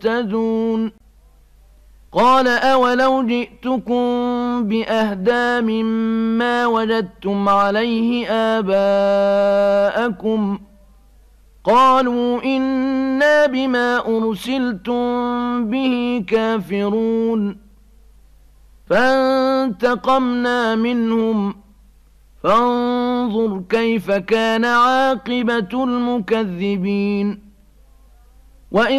مهتدون قال أولو جئتكم بأهدى مما وجدتم عليه آباءكم قالوا إنا بما أرسلتم به كافرون فانتقمنا منهم فانظر كيف كان عاقبة المكذبين